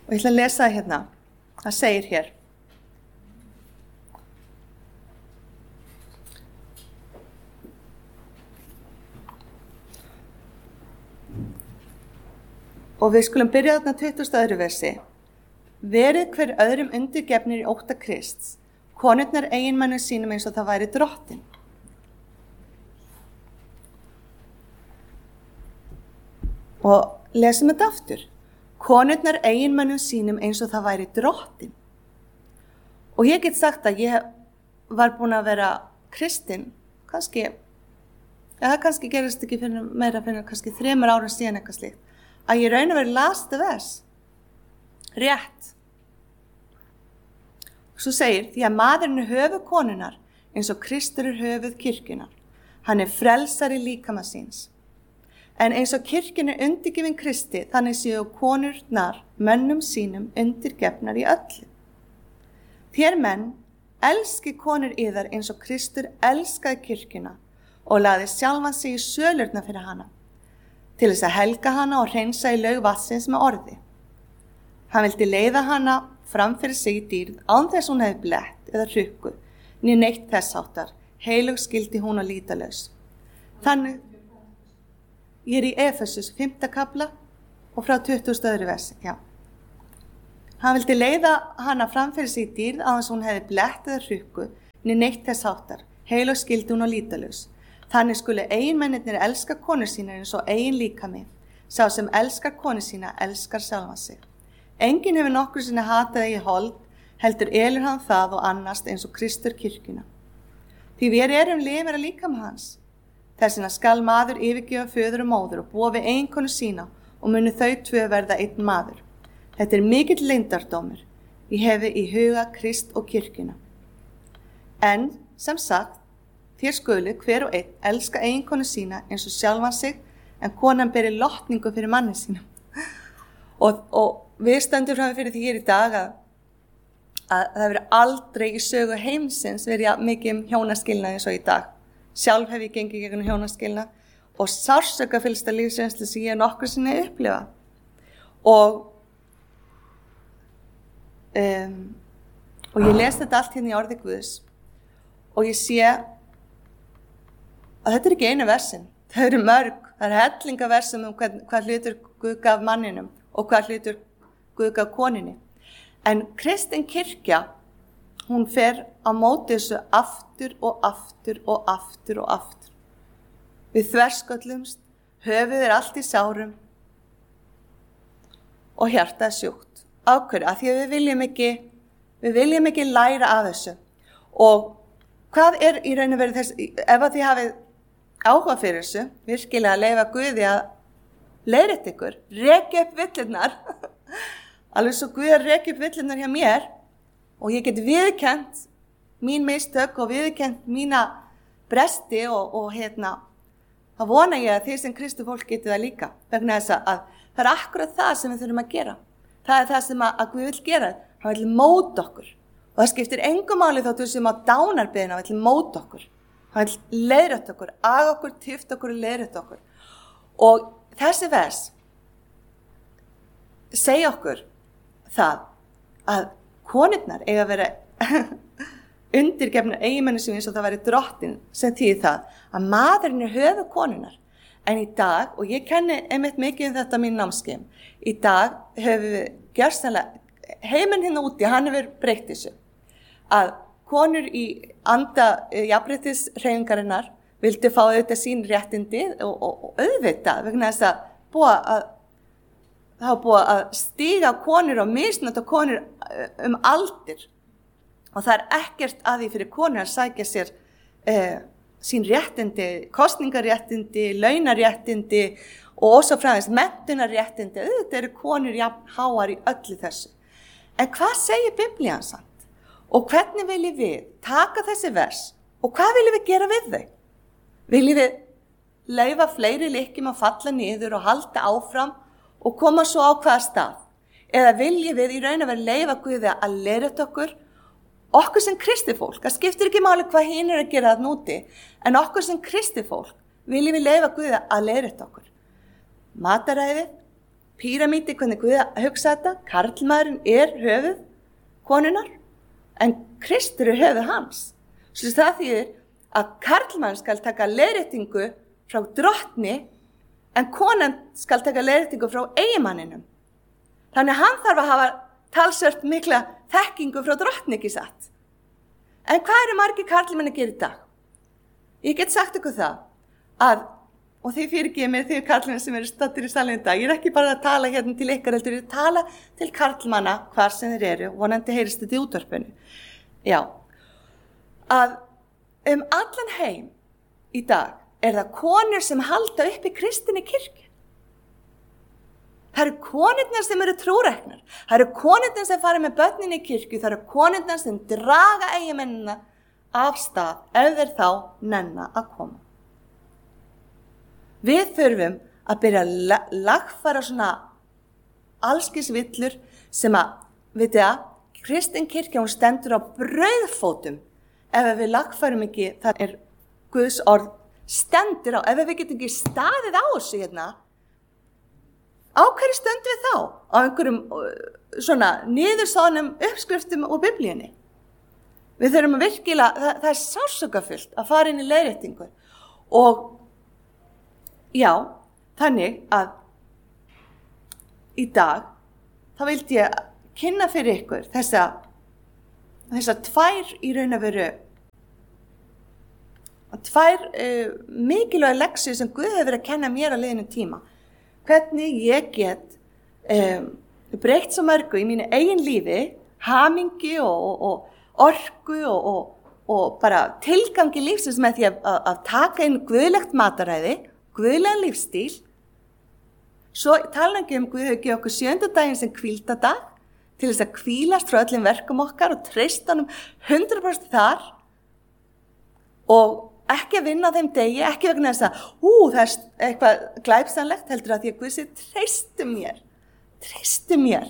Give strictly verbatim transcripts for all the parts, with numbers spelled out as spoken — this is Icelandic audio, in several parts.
Og ég ætla að lesa það hérna. Það segir hér. Og við skulum byrja þarna tuttugasta öðru versi. Verið hver öðrum undirgefnir í ótta Krists, konurnar eiginmönnum sínum eins og það væri drottin. Og lesum þetta aftur. Konurnar eiginmönnum sínum eins og það væri drottin. Og ég get sagt að ég var búin að vera kristin, kannski, eða ja, kannski gerist ekki fyrir meira fyrir kannski þremur árum síðan eitthvað slíkt, að ég raun að vera last vers. Rétt. Svo segir, því að maðurinn er höfuð konunar eins og Kristur er höfuð kirkjunar. Hann er frelsari líkama síns. En eins og kirkjun er undirgefin Kristi, þannig séu konurnar mönnum sínum undirgefnar í öllu. Þér menn, elski konur yðar eins og Kristur elskaði kirkjuna og lagði sjálfan sig í sölurna fyrir hana, til þess að helga hana og hreinsa í laug vatnsins með orði. Hann vildi leiða hana fram fyrir sig í dýrð án þess hún hefði blett eða hrukku, né neitt þess háttar, heilug skildi hún og lítalaus. Þannig, ég er í Efesus fimmta kafla og frá tuttugasta öðru versi, já. Hann vildi leiða hana fram fyrir sig í dýrð án þess hún hefði blett eða hrukku, né neitt þess háttar, heilug skildi hún og lítalaus. Þannig skulu eiginmennirnir elska konur sínar eins og eigin líkami. Sá sem elskar konur sína, elskar sjálfan sig. Enginn hefur nokkur sinni hataði í hold, heldur elur hann það og annast eins og Kristur kirkjuna. Því við erum lifir að líkama hans. Þessina skal maður yfirgefa föður og móður og búa við eiginkonu sína og munu þau tvö verða einn maður. Þetta er mikill leyndardómur. Ég hefi í huga Krist og kirkjuna. En, sem sagt, þér skulu hver og einn elska eiginkonu sína eins og sjálfan sig, en konan beri lotningu fyrir manni sínum. Og, og við stöndum fram fyrir því hér í dag að, að það hefur aldrei í sögu heimsins verið mikið um hjónaskilnað eins og í dag. Sjálf hef ég gengið gegnum hjónaskilnað og sársökafyllsta lífsreynslu sem ég nokkur sinni upplifa. Og, um, og ég les þetta allt hérna í orði Guðs og ég sé að þetta er ekki einu versin. Það eru mörg, það eru hellingaversum um hvað, hvað hlutur Guð gaf manninum og hvað hlutur Guð gaf koninni. En kristin kirkja, hún fer á móti þessu aftur og aftur og aftur og aftur. Við þversköllumst, höfuð er allt í sárum og hjarta er sjúkt. Ákveður, af því að við viljum ekki, við viljum ekki læra af þessu. Og hvað er í raun og veru þess, ef að þið hafið áhuga fyrir þessu, virkilega að leyfa Guði að leiðrétta ykkur, rekja upp villurnar, alveg svo Guð að rekja upp villurnar hjá mér og ég get viðurkennt mín mistök og viðurkennt mína bresti og, og hérna, það vona ég að þið sem Kristi fólk geti það líka, vegna þess að það er akkurat það sem við þurfum að gera. Það er það sem að, að Guð vil gera, hann vil móta okkur og það skiptir engu máli þóttu sem á dánarbeðina, hann vil móta okkur. Hann vil leiðrétta okkur, aga okkur, tyfta okkur og leiðrétta okkur. Og þessi vers segja okkur það að konurnar eiga að vera undirgefnar eiginmenni sem eins og það væri drottin sem þýðir það að maðurinn er höfuð konunnar. En í dag, og ég kenni einmitt mikið um þetta mín námskeið, í dag höfum við gjörsamlega, heiminn hérna úti, hann hefur breytt þessu, að konur í anda jafnréttishreyfingarinnar vildu fá auðvitað sín réttindi og, og, og auðvitað vegna þess að búa að það var búið að stíga konur og misnota konur um aldir og það er ekkert að því fyrir konur að sækja sér eh, sín réttindi, kostningaréttindi, launaréttindi og svo framvegis menntunarréttindi, auðvitað eru konur jafn háar í öllu þessu. En hvað segir Biblían samt? Og hvernig viljum við taka þessi vers og hvað viljum við gera við þau? Viljum við leyfa fleiri lykkjum að falla niður og halda áfram og koma svo á hvaða stað? Eða viljum við í raun að vera leyfa Guði að leiðrétta okkur, okkur sem kristið-fólk, það skiptir ekki máli hvað hinn er að gera þarna úti, en okkur sem kristið-fólk viljum við leyfa Guði að leiðrétta okkur. Mataræði, píramídi, hvernig Guð hugsa þetta, karlmaðurinn er höfuð konunar, en Kristur er höfuð hans. Svo það þýðir að karlmaðurinn skal taka leiðréttingu frá drottni, en konan skal taka leiðréttingu frá eiginmanninum. Þannig að hann þarf að hafa talsvert mikla þekkingu frá drottni, ekki satt. En hvað eru margir karlmenn að gera í dag? Ég get sagt ykkur það, að, og þið fyrirgefið mér þið karlmenn sem eru staddir í salinu í dag, ég er ekki bara að tala hérna til ykkar, heldur ég að tala til karlmanna hvar sem þeir eru, vonandi heyrist þetta í útvarpinu. Já, að um allan heim í dag er það konur sem halda upp í kristinni kirkju. Það eru konurnar sem eru trúræknar. Það eru konurnar sem fara með börnin í kirkju. Það eru konurnar sem draga eiginmennina af stað ef þeir þá nenna að koma. Við þurfum að byrja að lagfæra svona allskis villur sem að, veitu að, kristin kirkja hún stendur á brauðfótum ef við lagfærum ekki, það er Guðs orð stendur á, ef við getum ekki staðið á þessu hérna, á hverju stöndum við þá? Á einhverjum svona niðursáðnum uppskriftum úr biblíunni. Við þurfum að virkilega, það, það er sársaukafullt að fara inn í leiðréttingu. Og já, þannig að í dag, þá vildi ég kynna fyrir ykkur þessa, þessa tvær í raun að veru, tvær uh, mikilvæg leksur sem Guð hefur verið að kenna mér á liðinu tíma. Hvernig ég get um, breytt svo mörgu í mínu eigin lífi, hamingi og, og, og orku og, og, og bara tilgangi lífsins með því að, að, að taka inn guðlegt mataræði, guðlegan lífstíl. Svo tala ekki um Guð hefur gefið okkur sjönda daginn sem hvíldadag til þess að hvílast frá öllum verkum okkar og treysta honum hundrað prósent þar og ekki að vinna á þeim degi, ekki vegna þess að, ú, það er eitthvað glæpsanlegt, heldur að því að Guð sé, treystu mér, treystu mér.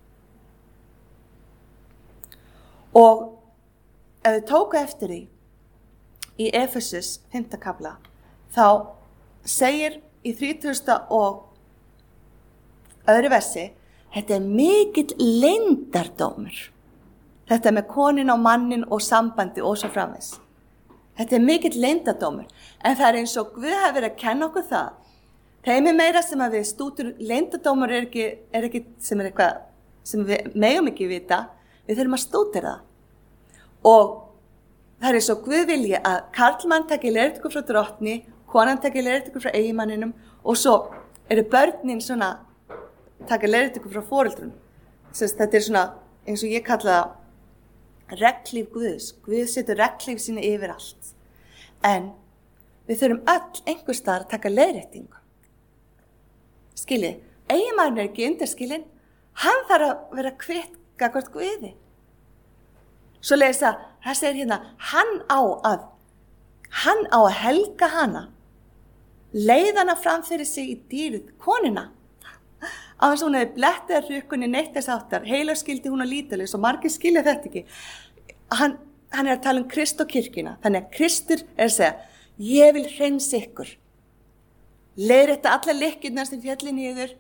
Og ef þið tóku eftir því, í Efesus fimmta kafla, þá segir í þrítugasta og öðru versi, þetta er mikill leyndardómur. Þetta með konin og mannin og sambandi og svo framvegis. Þetta er mikill leyndardómur, en það er eins og Guð hafi verið að kenna okkur það. Þeim er meira sem að við stútur, leyndardómur er ekki, er ekki sem er eitthvað sem við megum ekki vita, við þurfum að stútera það. Og það er eins og Guð vilji að karlmann taki leiðréttingu frá drottni, konan taki leiðréttingu frá eiginmanninum og svo eru börnin svona taka leiðréttingu frá foreldrunum. Þetta er svona eins og ég kalla það reglíf Guðs. Guð setur reglíf sína yfir allt. En við þurfum öll einhvers staðar að taka leiðréttingu. Skiljið, eiginmaðurinn er ekki undirskilinn, hann þarf að vera kvitt gagnvart Guði. Svo leiðis að, það segir hérna, hann á að, hann á að helga hana, leiða hana fram fyrir sig í dýrið, konuna. Af þess að hún hefði blettið hrukkunni neitt þess áttar, heilar skildi hún að lítalis og margir skilja þetta ekki. Hann, hann er að tala um Krist og kirkjuna, þannig að Kristur er að segja, ég vil hreinsa ykkur. Leiðrétta alla lykkjurnar sem fjalli niður.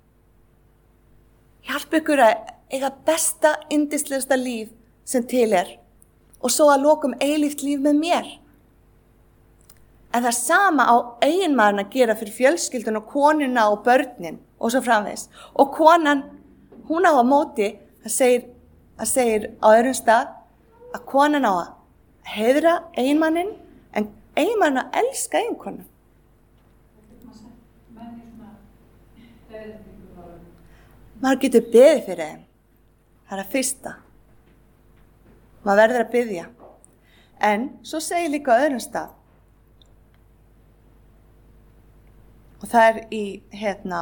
Hjálpa ykkur að eiga besta, yndislegasta líf sem til er og svo að lokum eilíft líf með mér. En það sama á eiginmaðurinn að gera fyrir fjölskyldun og konuna og börnin og svo framvegis. Og konan, hún á að móti, það segir, það segir á öðrum stað, að konan á að heiðra eiginmanninn, en eiginmanninn að elska eiginkonan. Maður getur beðið fyrir þeim. Það er að fyrsta. Maður verður að biðja. En svo segir líka á öðrum stað. Og það er í, hérna,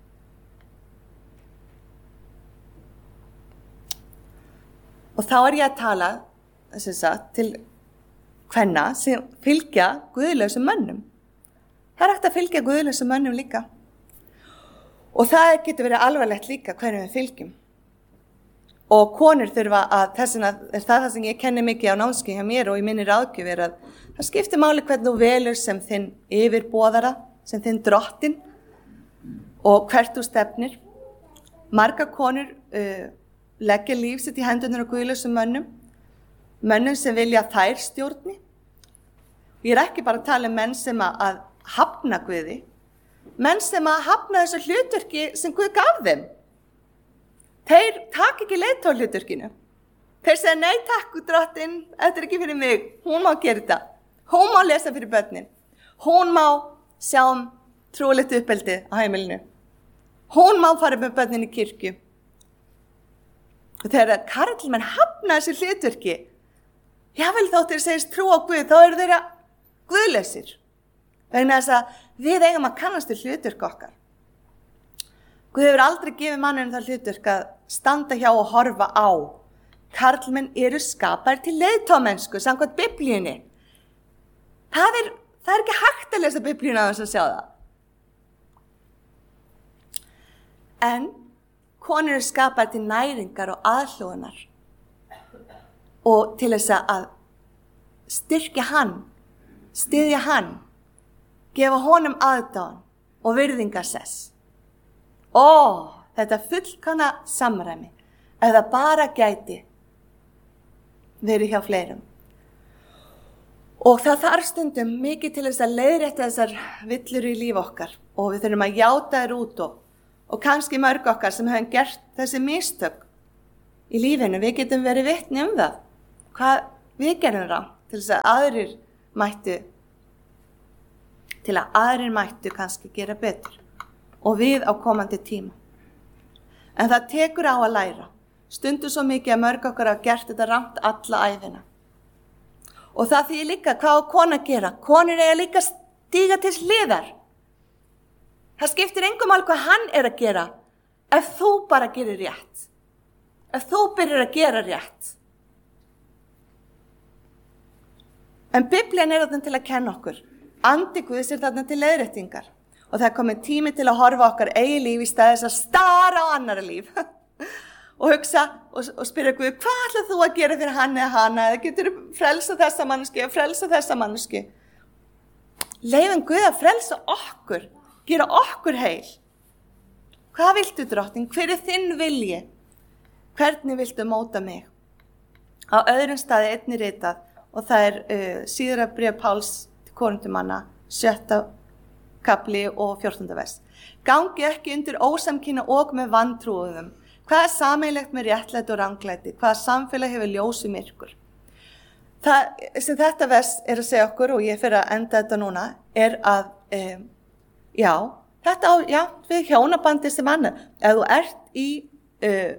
og þá er ég að tala, þess að, til kvenna sem fylgja guðlausum mönnum. Það er hægt að fylgja guðlausum mönnum líka. Og það getur verið alvarlegt líka hvernig við fylgjum. Og konur þurfa að, þess vegna er það það sem ég kenni mikið á námskeið hjá mér og í minni ráðgjöf er að það skiptir máli hvernig þú velur sem þinn yfirboðara, sem þinn drottin og hvert þú stefnir. Margar konur uh, leggja líf sitt í hendurnar á guðlausum mönnum, mönnum sem vilja þær stjórni. Ég er ekki bara að tala um menn sem að, að hafna Guði, menn sem að hafna þessu hlutverki sem Guð gaf þeim. Þeir taka ekki leiðtoga hlutverkinu. Þeir segja, nei takk, drottinn, þetta er ekki fyrir mig, hún má gera þetta. Hún má lesa fyrir börnin. Hún má sjá um trúlegt uppeldi á heimilinu. Hún má fara með börnin í kirkju. Og þegar karlmenn hafna þessu hlutverki, jável þótt þeir segist trú á Guð, þá eru þeirra guðlausir. Vegna þess að við eigum að kannast til hlutverk okkar. Guð hefur aldrei gefið manninu það hlutverk að standa hjá og horfa á. Karlmenn eru skapaðir til leiðtogamennsku samkvæmt Biblíunni. Það er, það er ekki hægt að lesa Biblíuna á þess að sjá það. En konur eru skapaðir til næringar og aðhlúunar og til þess að styrkja hann, styðja hann, gefa honum aðdáun og virðingasess. Ó, þetta fullkomna samræmi, ef það bara gæti verið hjá fleirum. Og það þarf stundum mikið til þess að leiðrétta þessar villur í líf okkar og við þurfum að játa þær út og, og kannski mörg okkar sem hefum gert þessi mistök í lífinu, við getum verið vitni um það. Hvað við gerum rangt til þess að aðrir mættu, til að aðrir mættu kannski gera betur og við á komandi tíma. En það tekur á að læra. Stundu svo mikið að mörg okkar hafa gert þetta rangt alla ævina. Og það þýðir líka, hvað á kona að gera? Konur eiga líka stíga til hliðar. Það skiptir engu máli hvað hann er að gera, ef þú bara gerir rétt. Ef þú byrjar að gera rétt. En Biblían er þarna til að kenna okkur. Andi Guðs er þarna til leiðréttingar. Og það er komin tími til að horfa okkar eigin líf í stað þess að stara á annarra líf. Og hugsa og, og spyrja Guð, hvað ætlar þú að gera fyrir hann eða hana? Eða getur þú frelsa þessa manneski eða frelsa þessa manneski? Leyfum Guð að frelsa okkur, gera okkur heil. Hvað viltu, drottning? Hver er þinn vilji? Hvernig viltu móta mig? Á öðrum staði einnig ritað, og það er uh, síðara bréf Páls til Korintumanna, sjötta kapli og fjórtánda vers. Gangi ekki undir ósamkynna og með vantrúuðum. Hvað er sameiginlegt með réttlæti og ranglæti? Hvaða samfélag hefur ljós í myrkur? Það sem þetta vers er að segja okkur, og ég fer að enda þetta núna, er að, um, já, þetta á, já, við hjónabandi sem annað. Ef þú ert í, uh,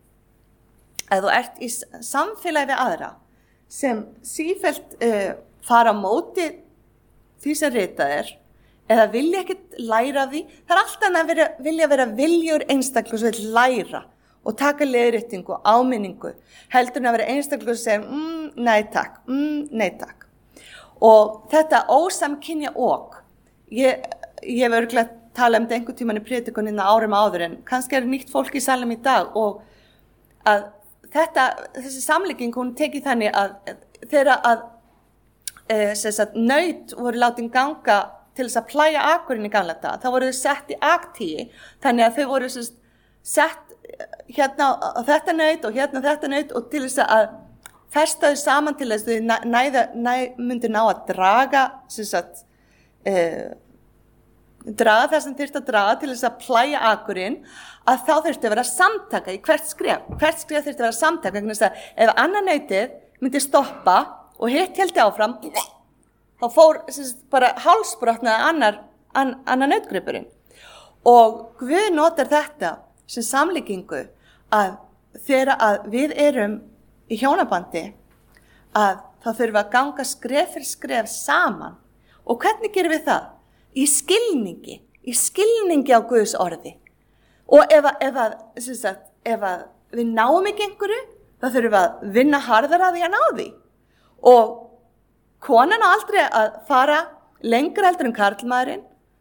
ef þú ert í samfélagi við aðra, sem sífellt uh, fara á móti því sem ritað er, eða vilja ekkert læra af því, það er alltaf að vera, vilja vera viljur einstaklega sem vil læra og taka leiðréttingu og áminningu, heldur en að vera einstaklega sem segir, mm, nei takk, mm, nei takk. Og þetta ósamkynja ok, ég, ég hef örgulega talað um þetta einhvern tímann í prédikunina árum áður, en kannski er nýtt fólk í salnum í dag, og að þetta, þessi samlíking, hún tekið þannig að þeirra að e, sagt, naut voru látin ganga til þess að plæja akurinn í gamla daga, þá voru þau sett í aktíi, þannig að þau voru sest, sett hérna á þetta naut og hérna á þetta naut og til þess að festa þau saman til þess að þau næða, næ, myndi ná að draga, sagt, eh, draga það sem þurfti að draga til þess að plæja akurinn, að þá þurfti að vera samtaka í hvert skref. Hvert skref þurfti að vera samtaka, þannig að ef annar nautið myndi stoppa og hitt héldi áfram, þá fór sagt, bara hálsbrotnaði annar, an, annar nautgripurinn. Og Guð notar þetta sem samlíkingu að þegar að við erum í hjónabandi, að þá þurfum við að ganga skref fyrir skref saman. Og hvernig gerum við það? Í skilningi, í skilningi á Guðs orði. Og ef, að, ef, að, sagt, ef að við náum ekki einhverju, þá þurfum við að vinna harðar að því að ná því. Og konan á aldrei að fara lengra heldur en karlmaðurinn.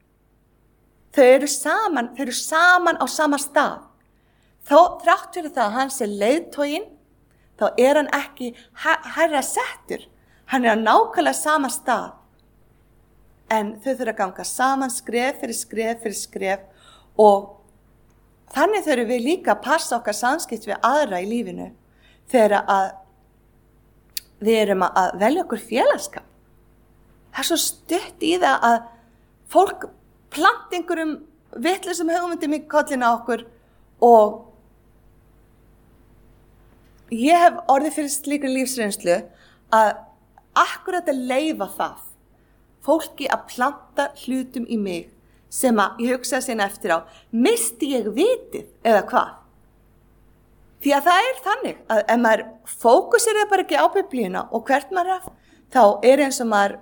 Þau eru saman, þau eru saman á sama stað. Þó þrátt fyrir það að hann sé leiðtoginn, þá er hann ekki hærra settur. Hann er á nákvæmlega sama stað. En þau þurfa að ganga saman skref fyrir skref fyrir skref og þannig þurfum við líka að passa okkar samskipt við aðra í lífinu þegar að við erum að velja okkur félagskap. Það er svo stutt í það að fólk plant einhverjum vitlausum hugmyndum í kollina á okkur og ég hef orðið fyrir slíkri lífsreynslu að akkurat að leyfa það fólki að planta hlutum í mig sem að ég hugsaði sína eftir á, misti ég vitið eða hvað? Því að það er þannig að ef maður fókusir bara ekki á biblíuna og hvert maður er, þá er eins og maður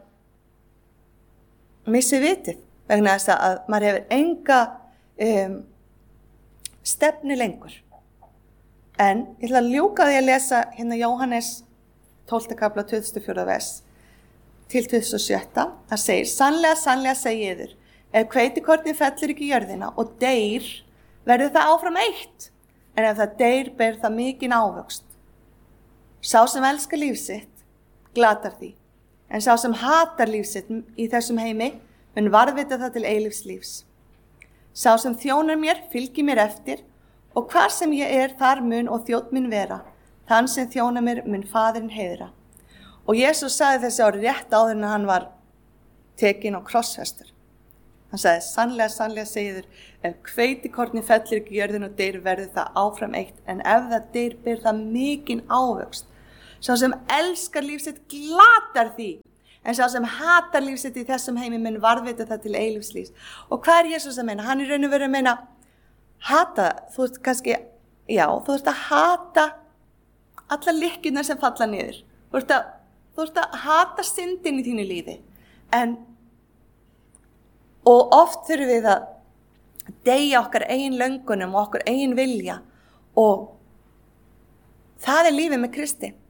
missi vitið vegna þess að maður hefur enga um, stefnu lengur. En ég ætla að ljúka því að lesa hérna Jóhannes tólfta kafla tuttugasta og fjórða vers til tuttugasta og sjötta. Það segir, sannlega, sannlega segi ég yður, ef hveitikornið fellur ekki í jörðina og deyr, verður það áfram eitt, en ef það deyr ber það mikinn ávöxt. Sá sem elskar líf sitt, glatar því, en sá sem hatar líf sitt í þessum heimi, mun varðvita það til eilífs lífs. Sá sem þjónar mér, fylgir mér eftir, og hvar sem ég er, þar mun og þjónn mun vera. Þann sem þjónar mér mun Faðirinn heiðra. Og Jesús sagði þessi orð rétt áður en hann var tekinn og krossfestur. Hann sagði, sannlega, sannlega segir, ef hveitikornið fellur ekki í jörðina og deyr, verður það áfram eitt, en ef það deyr ber það mikinn ávöxt. Sá sem elskar líf sitt glatar því, en sá sem hatar líf sitt í þessum heimi mun varðveita það til eilífs lífs. Og hvað er Jesús að meina? Hann er raun og veru að meina, hata, þú ert kannski, já, þú ert að hata alla lykkjurnar sem falla niður. Þú ert að, þú ert að hata syndin í þínu lífi. En, og oft þurfum við að deyja okkar eigin löngunum og okkar eigin vilja og það er lífið með Kristi.